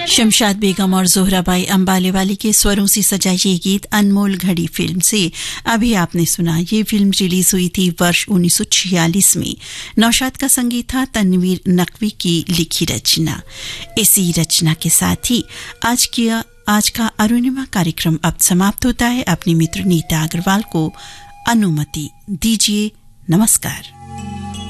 शमशाद बेगम और जोहराबाई अंबालेवाली के स्वरों से सजा ये गीत अनमोल घड़ी फिल्म से अभी आपने सुना। ये फिल्म रिलीज हुई थी वर्ष 1946 में। नौशाद का संगीत था तनवीर नकवी की लिखी रचना। इसी रचना के साथ ही आज का अरुणिमा कार्यक्रम अब समाप्त होता है। अपनी मित्र नीता अग्रवाल को अनुमति दीजिए। नमस्कार।